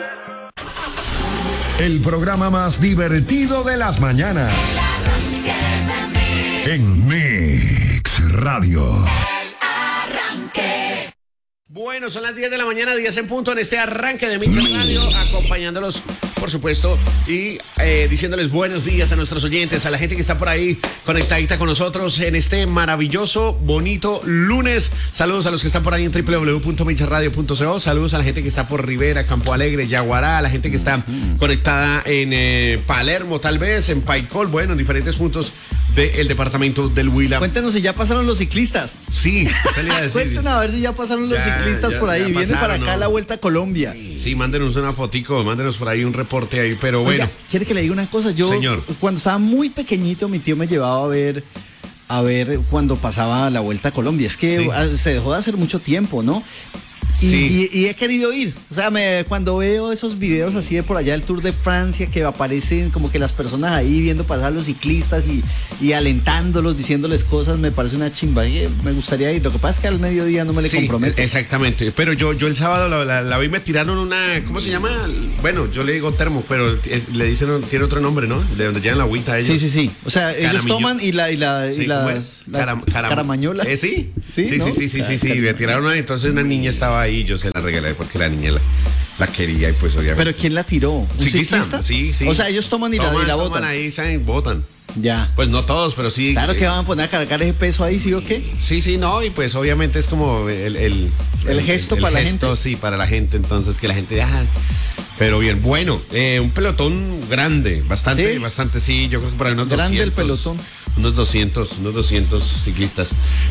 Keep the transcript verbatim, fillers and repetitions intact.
El programa más divertido de las mañanas. En Mix Radio. Bueno, son las diez de la mañana, diez en punto en este arranque de Mix Radio, acompañándolos, por supuesto, y eh, diciéndoles buenos días a nuestros oyentes, a la gente que está por ahí conectadita con nosotros en este maravilloso, bonito lunes. Saludos a los que están por ahí en doble u doble u doble u punto mix radio punto co. Saludos a la gente que está por Rivera, Campo Alegre, Yaguará, a la gente que está mm-hmm. conectada en eh, Palermo, tal vez, en Paicol, bueno, en diferentes puntos del departamento del Huila. Cuéntenos si ya pasaron los ciclistas. Sí, salí a decir. Cuéntenos a ver si ya pasaron los ya, ciclistas ya, por ahí. Viene para acá, ¿no?, la Vuelta a Colombia. Sí, sí, mándenos una fotico, mándenos por ahí un reporte ahí, pero bueno. Oiga, ¿quiere que le diga una cosa? Yo, Señor. Cuando estaba muy pequeñito, mi tío me llevaba a ver, a ver cuando pasaba la Vuelta a Colombia. Es que sí. se dejó de hacer mucho tiempo, ¿no? Y, sí. y, y he querido ir, o sea, me, cuando veo esos videos así de por allá del Tour de Francia, que aparecen como que las personas ahí viendo pasar los ciclistas y, y alentándolos, diciéndoles cosas, me parece una chimba, y me gustaría ir. Lo que pasa es que al mediodía no me le sí, comprometo. Exactamente, pero yo, yo el sábado la, la, la vi, me tiraron una, ¿cómo se llama? Bueno, yo le digo termo, pero es, le dicen, tiene otro nombre, ¿no? De donde llevan la agüita ellos. Sí, sí, sí, o sea, ellos Caramillo. toman y la, y la, y sí, la, la caram, caramañola. ¿Eh, sí? Sí, sí, ¿no? sí, sí, sí, sí, sí, me tiraron una, entonces una niña estaba ahí, yo se la regalé porque la niña la, la quería y pues obviamente. ¿Pero quién la tiró? ¿Un ¿Ciclista? ciclista? Sí, sí. O sea, ellos toman y toman, la, y la botan. Toman ahí, ¿saben? Botan. Ya. Pues no todos, pero sí. Claro que van a poner a cargar ese peso ahí, ¿sí o qué? Sí, sí, no, y pues obviamente es como el... El, el, el gesto el, para el gesto, la gente. Sí, para la gente, entonces que la gente... Ah, pero bien, bueno, eh, un pelotón grande, bastante, ¿sí? bastante, sí, yo creo que por ahí unos grande doscientos. El pelotón. Unos doscientos, unos doscientos ciclistas.